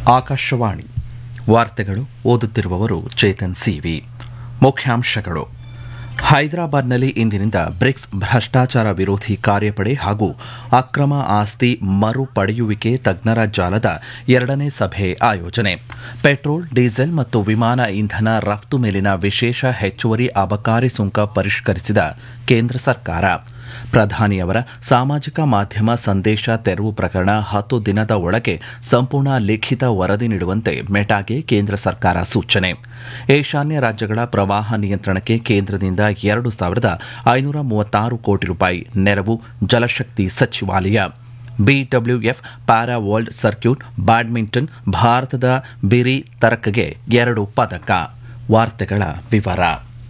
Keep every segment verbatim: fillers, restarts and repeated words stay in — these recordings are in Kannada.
ಆಕಾಶವಾಣಿ ವಾರ್ತೆಗಳು ಓದುತ್ತಿರುವವರು ಚೇತನ್ ಸಿವಿ. ಮುಖ್ಯಾಂಶಗಳು: ಹೈದರಾಬಾದ್ನಲ್ಲಿ ಇಂದಿನಿಂದ ಬ್ರಿಕ್ಸ್ ಭ್ರಷ್ಟಾಚಾರ ವಿರೋಧಿ ಕಾರ್ಯಪಡೆ ಹಾಗೂ ಅಕ್ರಮ ಆಸ್ತಿ ಮರುಪಡೆಯುವಿಕೆ ತಜ್ಞರ ಜಾಲದ ಎರಡನೇ ಸಭೆ ಆಯೋಜನೆ. ಪೆಟ್ರೋಲ್, ಡೀಸೆಲ್ ಮತ್ತು ವಿಮಾನ ಇಂಧನ ರಫ್ತು ಮೇಲಿನ ವಿಶೇಷ ಹೆಚ್ಚುವರಿ ಅಬಕಾರಿ ಸುಂಕ ಪರಿಷ್ಕರಿಸಿದ ಕೇಂದ್ರ ಸರ್ಕಾರ. ಪ್ರಧಾನಿಯವರ ಸಾಮಾಜಿಕ ಮಾಧ್ಯಮ ಸಂದೇಶ ತೆರವು ಪ್ರಕರಣ ಹತ್ತು ದಿನದ ಒಳಗೆ ಸಂಪೂರ್ಣ ಲಿಖಿತ ವರದಿ ನೀಡುವಂತೆ ಮೆಟಾಗೆ ಕೇಂದ್ರ ಸರ್ಕಾರ ಸೂಚನೆ. ಈಶಾನ್ಯ ರಾಜ್ಯಗಳ ಪ್ರವಾಹ ನಿಯಂತ್ರಣಕ್ಕೆ ಕೇಂದ್ರದಿಂದ ಎರಡು ಸಾವಿರದ ಐನೂರ ಮೂವತ್ತಾರು ಕೋಟಿ ರೂಪಾಯಿ ನೆರವು ಜಲಶಕ್ತಿ ಸಚಿವಾಲಯ. BWF para world circuit badminton ಭಾರತದ ಬಿರಿ ತರಕಗೆ ಎರಡು ಪದಕ. ವಾರ್ತೆಗಳ ವಿವರ.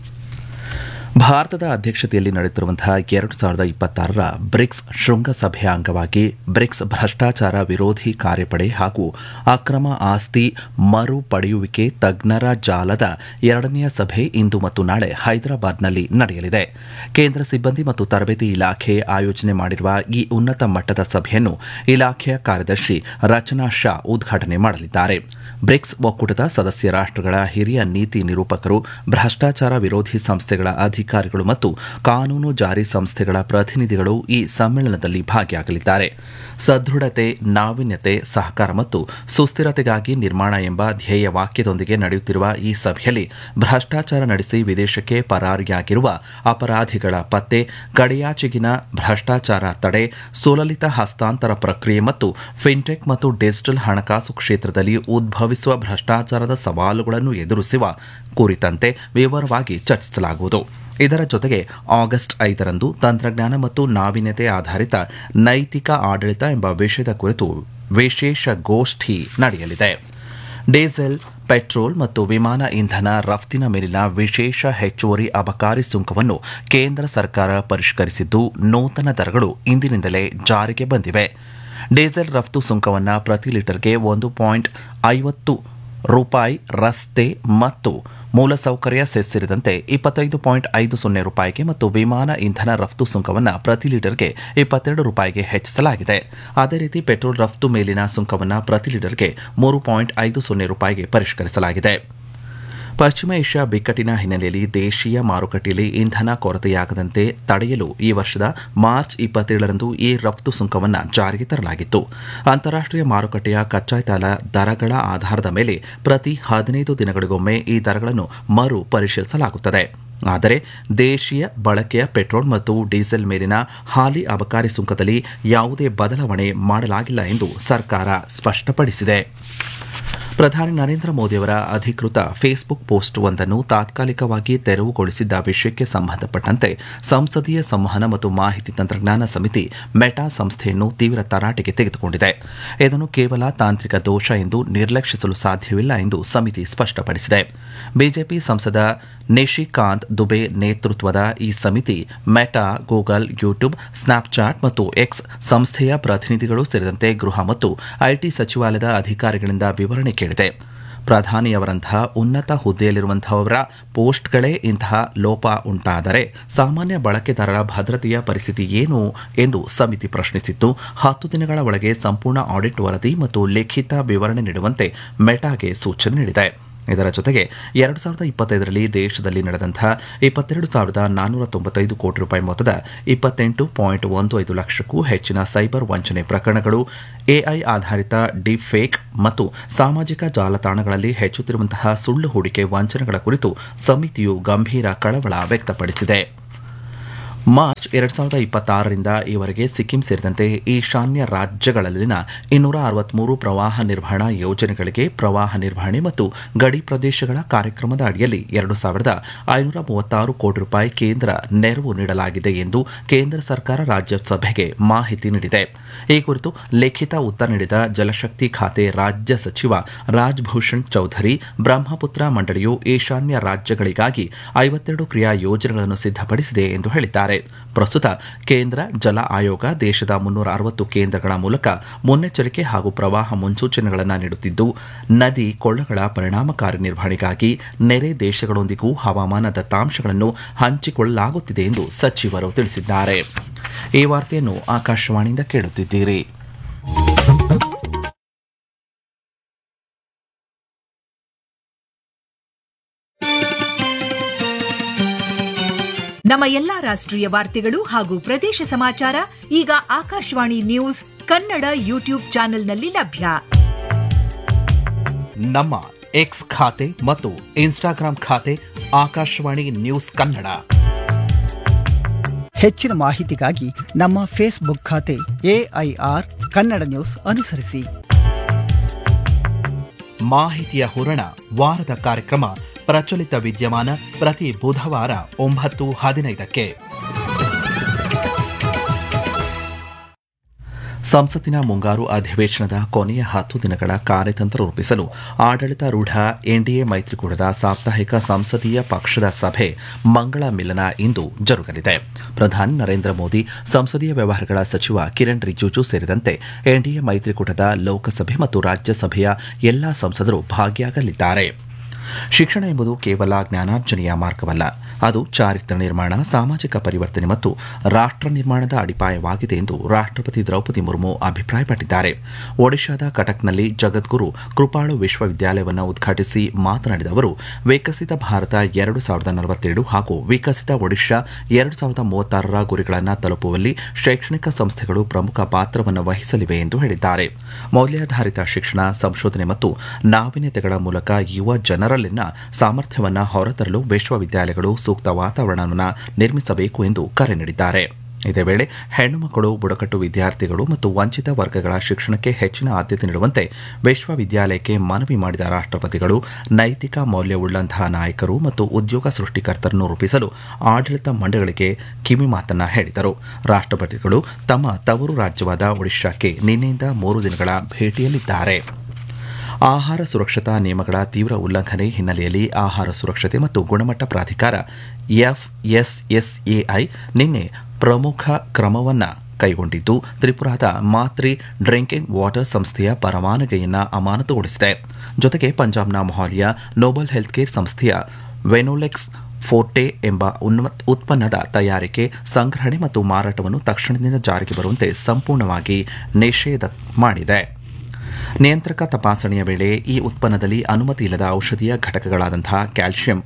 ಭಾರತದ ಅಧ್ಯಕ್ಷತೆಯಲ್ಲಿ ನಡೆಯುತ್ತಿರುವಂತಹ ಎರಡು ಸಾವಿರದ ಇಪ್ಪತ್ತಾರರ ಬ್ರಿಕ್ಸ್ ಶೃಂಗಸಭೆಯ ಅಂಗವಾಗಿ ಬ್ರಿಕ್ಸ್ ಭ್ರಷ್ಟಾಚಾರ ವಿರೋಧಿ ಕಾರ್ಯಪಡೆ ಹಾಗೂ ಅಕ್ರಮ ಆಸ್ತಿ ಮರುಪಡೆಯುವಿಕೆ ತಜ್ಞರ ಜಾಲದ ಎರಡನೆಯ ಸಭೆ ಇಂದು ಮತ್ತು ನಾಳೆ ಹೈದರಾಬಾದ್ನಲ್ಲಿ ನಡೆಯಲಿದೆ. ಕೇಂದ್ರ ಸಿಬ್ಬಂದಿ ಮತ್ತು ತರಬೇತಿ ಇಲಾಖೆ ಆಯೋಜನೆ ಮಾಡಿರುವ ಈ ಉನ್ನತ ಮಟ್ಟದ ಸಭೆಯನ್ನು ಇಲಾಖೆಯ ಕಾರ್ಯದರ್ಶಿ ರಚನಾ ಶಾ ಉದ್ಘಾಟನೆ ಮಾಡಲಿದ್ದಾರೆ. ಬ್ರಿಕ್ಸ್ ಒಕ್ಕೂಟದ ಸದಸ್ಯ ರಾಷ್ಟ್ರಗಳ ಹಿರಿಯ ನೀತಿ ನಿರೂಪಕರು, ಭ್ರಷ್ಟಾಚಾರ ವಿರೋಧಿ ಸಂಸ್ಥೆಗಳ ಅಧಿಕಾರಿಗಳು ಮತ್ತು ಕಾನೂನು ಜಾರಿ ಸಂಸ್ಥೆಗಳ ಪ್ರತಿನಿಧಿಗಳು ಈ ಸಮ್ಮೇಳನದಲ್ಲಿ ಭಾಗಿಯಾಗಲಿದ್ದಾರೆ. ಸದೃಢತೆ, ನಾವೀನ್ಯತೆ, ಸಹಕಾರ ಮತ್ತು ಸುಸ್ಥಿರತೆಗಾಗಿ ನಿರ್ಮಾಣ ಎಂಬ ಧ್ಯೇಯ ವಾಕ್ಯದೊಂದಿಗೆ ನಡೆಯುತ್ತಿರುವ ಈ ಸಭೆಯಲ್ಲಿ ಭ್ರಷ್ಟಾಚಾರ ನಡೆಸಿ ವಿದೇಶಕ್ಕೆ ಪರಾರಿಯಾಗಿರುವ ಅಪರಾಧಿಗಳ ಪತ್ತೆ, ಗಡಿಯಾಚೆಗಿನ ಭ್ರಷ್ಟಾಚಾರ ತಡೆ, ಸುಲಲಿತ ಹಸ್ತಾಂತರ ಪ್ರಕ್ರಿಯೆ ಮತ್ತು ಫಿನ್ಟೆಕ್ ಮತ್ತು ಡಿಜಿಟಲ್ ಹಣಕಾಸು ಕ್ಷೇತ್ರದಲ್ಲಿ ಉದ್ಭವಿಸುವ ಭ್ರಷ್ಟಾಚಾರದ ಸವಾಲುಗಳನ್ನು ಎದುರಿಸುವ ಕುರಿತಂತೆ ವಿವರವಾಗಿ ಚರ್ಚಿಸಲಾಗುವುದು. ಇದರ ಜೊತೆಗೆ ಆಗಸ್ಟ್ ಐದರಂದು ತಂತ್ರಜ್ಞಾನ ಮತ್ತು ನಾವೀನ್ಯತೆ ಆಧಾರಿತ ನೈತಿಕ ಆಡಳಿತ ಎಂಬ ವಿಷಯದ ಕುರಿತು ವಿಶೇಷ ಗೋಷ್ಠಿ ನಡೆಯಲಿದೆ. ಡೀಸೆಲ್, ಪೆಟ್ರೋಲ್ ಮತ್ತು ವಿಮಾನ ಇಂಧನ ರಫ್ತಿನ ಮೇಲಿನ ವಿಶೇಷ ಹೆಚ್ಚುವರಿ ಅಬಕಾರಿ ಸುಂಕವನ್ನು ಕೇಂದ್ರ ಸರ್ಕಾರ ಪರಿಷ್ಕರಿಸಿದ್ದು, ನೂತನ ದರಗಳು ಇಂದಿನಿಂದಲೇ ಜಾರಿಗೆ ಬಂದಿವೆ. ಡೀಸೆಲ್ ರಫ್ತು ಸುಂಕವನ್ನು ಪ್ರತಿ ಲೀಟರ್ಗೆ ಒಂದು ಪಾಯಿಂಟ್ ಐವತ್ತು ರೂಪಾಯಿ, ರಸ್ತೆ ಮತ್ತು ಮೂಲಸೌಕರ್ಯ ಸೆಸ್ ಸೇರಿದಂತೆ ಇಪ್ಪತ್ತೈದು ಪಾಯಿಂಟ್ ಐದು ಸೊನ್ನೆ ರೂಪಾಯಿಗೆ ಮತ್ತು ವಿಮಾನ ಇಂಧನ ರಫ್ತು ಸುಂಕವನ್ನು ಪ್ರತಿ ಲೀಟರ್ಗೆ ಇಪ್ಪತ್ತೆರಡು ರೂಪಾಯಿಗೆ ಹೆಚ್ಚಿಸಲಾಗಿದೆ. ಅದೇ ರೀತಿ ಪೆಟ್ರೋಲ್ ರಫ್ತು ಮೇಲಿನ ಸುಂಕವನ್ನು ಪ್ರತಿ ಲೀಟರ್ಗೆ ಮೂರು ಪಾಯಿಂಟ್ ಐದು ಸೊನ್ನೆ ರೂಪಾಯಿಗೆ ಪರಿಷ್ಕರಿಸಲಾಗಿದೆ. ಪಶ್ಚಿಮ ಏಷ್ಯಾ ಬಿಕ್ಕಟ್ಟಿನ ಹಿನ್ನೆಲೆಯಲ್ಲಿ ದೇಶೀಯ ಮಾರುಕಟ್ಟೆಯಲ್ಲಿ ಇಂಧನ ಕೊರತೆಯಾಗದಂತೆ ತಡೆಯಲು ಈ ವರ್ಷದ ಮಾರ್ಚ್ ಇಪ್ಪತ್ತೇಳರಂದು ಈ ರಫ್ತು ಸುಂಕವನ್ನು ಜಾರಿಗೆ ತರಲಾಗಿತ್ತು. ಅಂತಾರಾಷ್ಟೀಯ ಮಾರುಕಟ್ಟೆಯ ಕಚ್ಚಾತೈಲ ದರಗಳ ಆಧಾರದ ಮೇಲೆ ಪ್ರತಿ ಹದಿನೈದು ದಿನಗಳಿಗೊಮ್ಮೆ ಈ ದರಗಳನ್ನು ಮರು ಪರಿಶೀಲಿಸಲಾಗುತ್ತದೆ. ಆದರೆ ದೇಶೀಯ ಬಳಕೆಯ ಪೆಟ್ರೋಲ್ ಮತ್ತು ಡೀಸೆಲ್ ಮೇಲಿನ ಹಾಲಿ ಅಬಕಾರಿ ಸುಂಕದಲ್ಲಿ ಯಾವುದೇ ಬದಲಾವಣೆ ಮಾಡಲಾಗಿಲ್ಲ ಎಂದು ಸರ್ಕಾರ ಸ್ಪಷ್ಟಪಡಿಸಿದೆ. ಪ್ರಧಾನಿ ನರೇಂದ್ರ ಮೋದಿಯವರ ಅಧಿಕೃತ ಫೇಸ್ಬುಕ್ ಪೋಸ್ಟ್ ಒಂದನ್ನು ತಾತ್ಕಾಲಿಕವಾಗಿ ತೆರವುಗೊಳಿಸಿದ್ದ ವಿಷಯಕ್ಕೆ ಸಂಬಂಧಪಟ್ಟಂತೆ ಸಂಸದೀಯ ಸಂವಹನ ಮತ್ತು ಮಾಹಿತಿ ತಂತ್ರಜ್ಞಾನ ಸಮಿತಿ ಮೆಟಾ ಸಂಸ್ಥೆಯನ್ನು ತೀವ್ರ ತರಾಟೆಗೆ ತೆಗೆದುಕೊಂಡಿದೆ. ಇದನ್ನು ಕೇವಲ ತಾಂತ್ರಿಕ ದೋಷ ಎಂದು ನಿರ್ಲಕ್ಷಿಸಲು ಸಾಧ್ಯವಿಲ್ಲ ಎಂದು ಸಮಿತಿ ಸ್ಪಷ್ಟಪಡಿಸಿದೆ. ಬಿಜೆಪಿ ಸಂಸದ ನಿಶಿಕಾಂತ್ ದುಬೆ ನೇತೃತ್ವದ ಈ ಸಮಿತಿ ಮೆಟಾ, ಗೂಗಲ್, ಯೂಟ್ಯೂಬ್, ಸ್ನ್ಯಾಪ್ಚಾಟ್ ಮತ್ತು ಎಕ್ಸ್ ಸಂಸ್ಥೆಯ ಪ್ರತಿನಿಧಿಗಳು ಸೇರಿದಂತೆ ಗೃಹ ಮತ್ತು ಐಟಿ ಸಚಿವಾಲಯದ ಅಧಿಕಾರಿಗಳಿಂದ ವಿವರಣೆ ಕೇಳಿದೆ. ಪ್ರಧಾನಿಯವರಂತಹ ಉನ್ನತ ಹುದ್ದೆಯಲ್ಲಿರುವಂತಹವರ ಪೋಸ್ಟ್ಗಳೇ ಇಂತಹ ಲೋಪ ಉಂಟಾದರೆ ಸಾಮಾನ್ಯ ಬಳಕೆದಾರರ ಭದ್ರತೆಯ ಪರಿಸ್ಥಿತಿ ಏನು ಎಂದು ಸಮಿತಿ ಪ್ರಶ್ನಿಸಿದ್ದು, ಹತ್ತು ದಿನಗಳ ಒಳಗೆ ಸಂಪೂರ್ಣ ಆಡಿಟ್ ವರದಿ ಮತ್ತು ಲಿಖಿತ ವಿವರಣೆ ನೀಡುವಂತೆ ಮೆಟಾಗೆ ಸೂಚನೆ ನೀಡಿದೆ. ಇದರ ಜೊತೆಗೆ ಎರಡು ಸಾವಿರದ ಇಪ್ಪತ್ತೈದರಲ್ಲಿ ದೇಶದಲ್ಲಿ ನಡೆದಂತಹ ಇಪ್ಪತ್ತೆರಡು ಸಾವಿರದ ನಾನ್ನೂರ ತೊಂಬತ್ತೈದು ಕೋಟಿ ರೂಪಾಯಿ ಮೊತ್ತದ ಇಪ್ಪತ್ತೆಂಟು ಪಾಯಿಂಟ್ ಒಂದು ಐದು ಲಕ್ಷಕ್ಕೂ ಹೆಚ್ಚಿನ ಸೈಬರ್ ವಂಚನೆ ಪ್ರಕರಣಗಳು, ಎಐ ಆಧಾರಿತ ಡೀಪ್ ಫೇಕ್ ಮತ್ತು ಸಾಮಾಜಿಕ ಜಾಲತಾಣಗಳಲ್ಲಿ ಹೆಚ್ಚುತ್ತಿರುವಂತಹ ಸುಳ್ಳು ಹೂಡಿಕೆ ವಂಚನೆಗಳ ಕುರಿತು ಸಮಿತಿಯು ಗಂಭೀರ ಕಳವಳ ವ್ಯಕ್ತಪಡಿಸಿದೆ. ಮಾರ್ಚ್ ಎರಡು ಸಾವಿರದ ಇಪ್ಪತ್ತಾರರಿಂದ ಈವರೆಗೆ ಸಿಕ್ಕಿಂ ಸೇರಿದಂತೆ ಈಶಾನ್ಯ ರಾಜ್ಯಗಳಲ್ಲಿನ ಇನ್ನೂರ ಅರವತ್ಮೂರು ಪ್ರವಾಹ ನಿರ್ವಹಣಾ ಯೋಜನೆಗಳಿಗೆ ಪ್ರವಾಹ ನಿರ್ವಹಣೆ ಮತ್ತು ಗಡಿ ಪ್ರದೇಶಗಳ ಕಾರ್ಯಕ್ರಮದ ಅಡಿಯಲ್ಲಿ ಎರಡು ಸಾವಿರದ ಐನೂರ ಮೂವತ್ತಾರು ಕೋಟಿ ರೂಪಾಯಿ ಕೇಂದ್ರ ನೆರವು ನೀಡಲಾಗಿದೆ ಎಂದು ಕೇಂದ್ರ ಸರ್ಕಾರ ರಾಜ್ಯಸಭೆಗೆ ಮಾಹಿತಿ ನೀಡಿದೆ. ಈ ಕುರಿತು ಲಿಖಿತ ಉತ್ತರ ನೀಡಿದ ಜಲಶಕ್ತಿ ಖಾತೆ ರಾಜ್ಯ ಸಚಿವ ರಾಜ್ಭೂಷಣ್ ಚೌಧರಿ, ಬ್ರಹ್ಮಪುತ್ರ ಮಂಡಳಿಯು ಈಶಾನ್ಯ ರಾಜ್ಯಗಳಿಗಾಗಿ ಐವತ್ತೆರಡು ಕ್ರಿಯಾ ಯೋಜನೆಗಳನ್ನು ಸಿದ್ಧಪಡಿಸಿದೆ ಎಂದು ಹೇಳಿದ್ದಾರೆ. ಪ್ರಸ್ತುತ ಕೇಂದ್ರ ಜಲ ಆಯೋಗ ದೇಶದ ಮುನ್ನೂರ ಅರವತ್ತು ಕೇಂದ್ರಗಳ ಮೂಲಕ ಮುನ್ನೆಚ್ಚರಿಕೆ ಹಾಗೂ ಪ್ರವಾಹ ಮುನ್ಸೂಚನೆಗಳನ್ನು ನೀಡುತ್ತಿದ್ದು, ನದಿ ಕೊಳ್ಳಗಳ ಪರಿಣಾಮಕಾರಿ ನಿರ್ವಹಣೆಗಾಗಿ ನೆರೆ ದೇಶಗಳೊಂದಿಗೂ ಹವಾಮಾನ ದತ್ತಾಂಶಗಳನ್ನು ಹಂಚಿಕೊಳ್ಳಲಾಗುತ್ತಿದೆ ಎಂದು ಸಚಿವರು ತಿಳಿಸಿದ್ದಾರೆ. ಈ ವಾರ್ತೆಯನ್ನು ಆಕಾಶವಾಣಿಯಿಂದ ಕೇಳುತ್ತಿದ್ದೀರಿ. ನಮ್ಮ ಎಲ್ಲಾ ರಾಷ್ಟ್ರೀಯ ವಾರ್ತೆಗಳು ಹಾಗೂ ಪ್ರದೇಶ ಸಮಾಚಾರ ಈಗ ಆಕಾಶವಾಣಿ ನ್ಯೂಸ್ ಕನ್ನಡ ಯೂಟ್ಯೂಬ್ ಚಾನೆಲ್ನಲ್ಲಿ ಲಭ್ಯ. ನಮ್ಮ ಎಕ್ಸ್ ಖಾತೆ ಮತ್ತು ಇನ್ಸ್ಟಾಗ್ರಾಂ ಖಾತೆ ಆಕಾಶವಾಣಿ ನ್ಯೂಸ್ ಕನ್ನಡ. ಹೆಚ್ಚಿನ ಮಾಹಿತಿಗಾಗಿ ನಮ್ಮ ಫೇಸ್ಬುಕ್ ಖಾತೆ ಎಐಆರ್ ಕನ್ನಡ ನ್ಯೂಸ್ ಅನುಸರಿಸಿ. ಮಾಹಿತಿಯ ಹೂರಣ ವಾರದ ಕಾರ್ಯಕ್ರಮ ಪ್ರಚಲಿತ ವಿದ್ಯಮಾನ ಪ್ರತಿ ಬುಧವಾರ ಒಂಬತ್ತು ಹದಿನೈದಕ್ಕೆ. ಸಂಸತ್ತಿನ ಮುಂಗಾರು ಅಧಿವೇಶನದ ಕೊನೆಯ ಹತ್ತು ದಿನಗಳ ಕಾರ್ಯತಂತ್ರ ರೂಪಿಸಲು ಆಡಳಿತಾರೂಢ ಎನ್ಡಿಎ ಮೈತ್ರಿಕೂಟದ ಸಾಪ್ತಾಹಿಕ ಸಂಸದೀಯ ಪಕ್ಷದ ಸಭೆ ಮಂಗಳ ಮಿಲನ ಇಂದು ಜರುಗಲಿದೆ. ಪ್ರಧಾನಿ ನರೇಂದ್ರ ಮೋದಿ, ಸಂಸದೀಯ ವ್ಯವಹಾರಗಳ ಸಚಿವ ಕಿರಣ್ ರಿಜಿಜು ಸೇರಿದಂತೆ ಎನ್ಡಿಎ ಮೈತ್ರಿಕೂಟದ ಲೋಕಸಭೆ ಮತ್ತು ರಾಜ್ಯಸಭೆಯ ಎಲ್ಲಾ ಸಂಸದರು ಭಾಗಿಯಾಗಲಿದ್ದಾರೆ. ಶಿಕ್ಷಣ ಎಂಬುದು ಕೇವಲ ಜ್ಞಾನಾರ್ಜನೆಯ ಮಾರ್ಗವಲ್ಲ, ಅದು ಚಾರಿತ್ರ್ಯ ನಿರ್ಮಾಣ, ಸಾಮಾಜಿಕ ಪರಿವರ್ತನೆ ಮತ್ತು ರಾಷ್ಟ್ರ ನಿರ್ಮಾಣದ ಅಡಿಪಾಯವಾಗಿದೆ ಎಂದು ರಾಷ್ಟ್ರಪತಿ ದ್ರೌಪದಿ ಮುರ್ಮು ಅಭಿಪ್ರಾಯಪಟ್ಟಿದ್ದಾರೆ. ಒಡಿಶಾದ ಕಟಕ್ನಲ್ಲಿ ಜಗದ್ಗುರು ಕೃಪಾಳು ವಿಶ್ವವಿದ್ಯಾಲಯವನ್ನು ಉದ್ಘಾಟಿಸಿ ಮಾತನಾಡಿದ ಅವರು, ವಿಕಸಿತ ಭಾರತ ಎರಡು ಸಾವಿರದ ನಲವತ್ತೆರಡು ಹಾಗೂ ವಿಕಸಿತ ಒಡಿಶಾ ಎರಡು ಸಾವಿರದ ಮೂವತ್ತಾರರ ಗುರಿಗಳನ್ನು ತಲುಪುವಲ್ಲಿ ಶೈಕ್ಷಣಿಕ ಸಂಸ್ಥೆಗಳು ಪ್ರಮುಖ ಪಾತ್ರವನ್ನು ವಹಿಸಲಿವೆ ಎಂದು ಹೇಳಿದ್ದಾರೆ. ಮೌಲ್ಯಾಧಾರಿತ ಶಿಕ್ಷಣ, ಸಂಶೋಧನೆ ಮತ್ತು ನಾವೀನ್ಯತೆಗಳ ಮೂಲಕ ಯುವ ಜನರಲ್ಲಿನ ಸಾಮರ್ಥ್ಯವನ್ನು ಹೊರತರಲು ವಿಶ್ವವಿದ್ಯಾಲಯಗಳು ಸೂಕ್ತ ವಾತಾವರಣವನ್ನು ನಿರ್ಮಿಸಬೇಕು ಎಂದು ಕರೆ ನೀಡಿದ್ದಾರೆ. ಇದೇ ವೇಳೆ ಹೆಣ್ಣು ಮಕ್ಕಳು, ಬುಡಕಟ್ಟು ವಿದ್ಯಾರ್ಥಿಗಳು ಮತ್ತು ವಂಚಿತ ವರ್ಗಗಳ ಶಿಕ್ಷಣಕ್ಕೆ ಹೆಚ್ಚಿನ ಆದ್ಯತೆ ನೀಡುವಂತೆ ವಿಶ್ವವಿದ್ಯಾಲಯಕ್ಕೆ ಮನವಿ ಮಾಡಿದ ರಾಷ್ಟ್ರಪತಿಗಳು, ನೈತಿಕ ಮೌಲ್ಯವುಳ್ಳಂತಹ ನಾಯಕರು ಮತ್ತು ಉದ್ಯೋಗ ಸೃಷ್ಟಿಕರ್ತರನ್ನು ರೂಪಿಸಲು ಆಡಳಿತ ಮಂಡಳಿಗಳಿಗೆ ಕಿವಿಮಾತನ್ನ ಹೇಳಿದರು. ರಾಷ್ಟ್ರಪತಿಗಳು ತಮ್ಮ ತವರು ರಾಜ್ಯವಾದ ಒಡಿಶಾಕ್ಕೆ ನಿನ್ನೆಯಿಂದ ಮೂರು ದಿನಗಳ ಭೇಟಿಯಲ್ಲಿದ್ದಾರೆ. ಆಹಾರ ಸುರಕ್ಷತಾ ನಿಯಮಗಳ ತೀವ್ರ ಉಲ್ಲಂಘನೆ ಹಿನ್ನೆಲೆಯಲ್ಲಿ ಆಹಾರ ಸುರಕ್ಷತೆ ಮತ್ತು ಗುಣಮಟ್ಟ ಪ್ರಾಧಿಕಾರ ಎಫ್ಎಸ್ಎಸ್ಎಐ ನಿನ್ನೆ ಪ್ರಮುಖ ಕ್ರಮವನ್ನು ಕೈಗೊಂಡಿದ್ದು, ತ್ರಿಪುರಾದ ಮಾತ್ರಿ ಡ್ರಿಂಕಿಂಗ್ ವಾಟರ್ ಸಂಸ್ಥೆಯ ಪರವಾನಗಿಯನ್ನು ಅಮಾನತುಗೊಳಿಸಿದೆ. ಜೊತೆಗೆ ಪಂಜಾಬ್ನ ಮೊಹಾಲಿಯ ನೋಬಲ್ ಹೆಲ್ತ್ ಕೇರ್ ಸಂಸ್ಥೆಯ ವೆನೋಲೆಕ್ಸ್ ಫೋರ್ಟೆ ಎಂಬ ಉತ್ಪನ್ನದ ತಯಾರಿಕೆ, ಸಂಗ್ರಹಣೆ ಮತ್ತು ಮಾರಾಟವನ್ನು ತಕ್ಷಣದಿಂದ ಜಾರಿಗೆ ಬರುವಂತೆ ಸಂಪೂರ್ಣವಾಗಿ ನಿಷೇಧ ಮಾಡಿದೆ. ನಿಯಂತ್ರಕ ತಪಾಸಣೆಯ ವೇಳೆ ಈ ಉತ್ಪನ್ನದಲ್ಲಿ ಅನುಮತಿ ಇಲ್ಲದ ಔಷಧೀಯ ಘಟಕಗಳಾದಂತಹ ಕ್ಯಾಲ್ಸಿಯಂ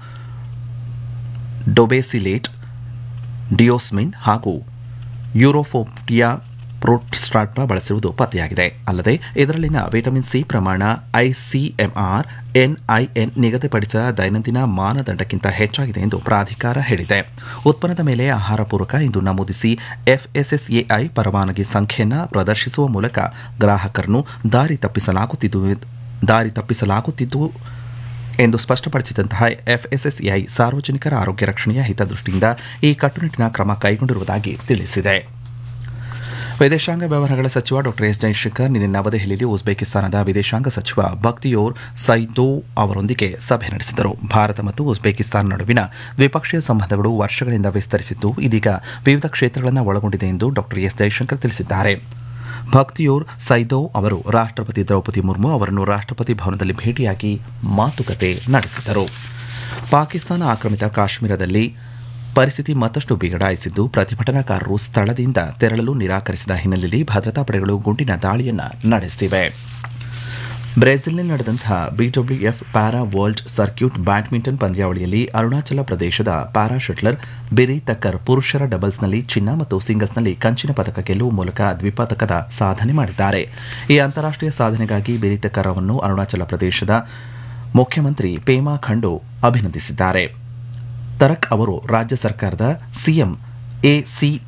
ಡೊಬೆಸಿಲೇಟ್, ಡಿಯೋಸ್ಮಿನ್ ಹಾಗೂ ಯೂರೋಫೋಬಿಯಾ ಪ್ರೋಸ್ಟಾಟ್ ಬಳಸಿರುವುದು ಪತ್ತೆಯಾಗಿದೆ. ಅಲ್ಲದೆ ಇದರಲ್ಲಿನ ವಿಟಮಿನ್ ಸಿ ಪ್ರಮಾಣ ಐಸಿಎಂಆರ್ ಎನ್ಐಎನ್ ನಿಗದಿಪಡಿಸಿದ ದೈನಂದಿನ ಮಾನದಂಡಕ್ಕಿಂತ ಹೆಚ್ಚಾಗಿದೆ ಎಂದು ಪ್ರಾಧಿಕಾರ ಹೇಳಿದೆ. ಉತ್ಪನ್ನದ ಮೇಲೆ ಆಹಾರ ಪೂರಕ ಎಂದು ನಮೂದಿಸಿ ಎಫ್ಎಸ್ಎಸ್ಎಐ ಪರವಾನಗಿ ಸಂಖ್ಯೆಯನ್ನು ಪ್ರದರ್ಶಿಸುವ ಮೂಲಕ ಗ್ರಾಹಕರನ್ನು ದಾರಿ ತಪ್ಪಿಸಲಾಗುತ್ತಿದ್ದು ದಾರಿ ತಪ್ಪಿಸಲಾಗುತ್ತಿದ್ದು ಎಂದು ಸ್ಪಷ್ಟಪಡಿಸಿದಂತಹ ಎಫ್ಎಸ್ಎಸ್ಎಐ ಸಾರ್ವಜನಿಕರ ಆರೋಗ್ಯ ರಕ್ಷಣೆಯ ಹಿತದೃಷ್ಟಿಯಿಂದ ಈ ಕಟ್ಟುನಿಟ್ಟಿನ ಕ್ರಮ ಕೈಗೊಂಡಿರುವುದಾಗಿ ತಿಳಿಸಿದೆ. ವಿದೇಶಾಂಗ ವ್ಯವಹಾರಗಳ ಸಚಿವ ಡಾ ಎಸ್ ಜೈಶಂಕರ್ ನಿನ್ನೆ ನವದೆಹಲಿಯಲ್ಲಿ ಉಜ್ಬೇಕಿಸ್ತಾನದ ವಿದೇಶಾಂಗ ಸಚಿವ ಬಕ್ತಿಯೋರ್ ಸೈದೋವ್ ಅವರೊಂದಿಗೆ ಸಭೆ ನಡೆಸಿದರು. ಭಾರತ ಮತ್ತು ಉಜ್ಬೇಕಿಸ್ತಾನ ನಡುವಿನ ದ್ವಿಪಕ್ಷೀಯ ಸಂಬಂಧಗಳು ವರ್ಷಗಳಿಂದ ವಿಸ್ತರಿಸಿದ್ದು, ಇದೀಗ ವಿವಿಧ ಕ್ಷೇತ್ರಗಳನ್ನು ಒಳಗೊಂಡಿದೆ ಎಂದು ಡಾ ಎಸ್ ಜೈಶಂಕರ್ ತಿಳಿಸಿದ್ದಾರೆ. ಬಕ್ತಿಯೋರ್ ಸೈದೋವ್ ಅವರು ರಾಷ್ಟ್ರಪತಿ ದ್ರೌಪದಿ ಮುರ್ಮು ಅವರನ್ನು ರಾಷ್ಟ್ರಪತಿ ಭವನದಲ್ಲಿ ಭೇಟಿಯಾಗಿ ಮಾತುಕತೆ ನಡೆಸಿದರು. ಪಾಕಿಸ್ತಾನ ಆಕ್ರಮಿತ ಕಾಶ್ಮೀರದಲ್ಲಿ ಪರಿಸ್ಥಿತಿ ಮತ್ತಷ್ಟು ಬಿಗಡಾಯಿಸಿದ್ದು, ಪ್ರತಿಭಟನಾಕಾರರು ಸ್ಥಳದಿಂದ ತೆರಳಲು ನಿರಾಕರಿಸಿದ ಹಿನ್ನೆಲೆಯಲ್ಲಿ ಭದ್ರತಾ ಪಡೆಗಳು ಗುಂಡಿನ ದಾಳಿಯನ್ನು ನಡೆಸಿವೆ. ಬ್ರೆಜಿಲ್ನಲ್ಲಿ ನಡೆದಂತಹ BWF para world circuit badminton ಪಂದ್ಯಾವಳಿಯಲ್ಲಿ ಅರುಣಾಚಲ ಪ್ರದೇಶದ ಪ್ಯಾರಾ ಶಟ್ಲರ್ ಬಿರಿ ತಕ್ಕರ್ ಪುರುಷರ ಡಬಲ್ಸ್ನಲ್ಲಿ ಚಿನ್ನ ಮತ್ತು ಸಿಂಗಲ್ಸ್ನಲ್ಲಿ ಕಂಚಿನ ಪದಕ ಗೆಲ್ಲುವ ಮೂಲಕ ದ್ವಿಪದಕದ ಸಾಧನೆ ಮಾಡಿದ್ದಾರೆ. ಈ ಅಂತಾರಾಷ್ಟೀಯ ಸಾಧನೆಗಾಗಿ ಬಿರಿ ತಕ್ಕರ್ ಅವರನ್ನು ಅರುಣಾಚಲ ಪ್ರದೇಶದ ಮುಖ್ಯಮಂತ್ರಿ ಪೇಮಾ ಖಂಡು ಅಭಿನಂದಿಸಿದ್ದಾರೆ. ತರಕ್ ಅವರು ರಾಜ್ಯ ಸರ್ಕಾರದ ಸಿಎಂ ಎಸಿ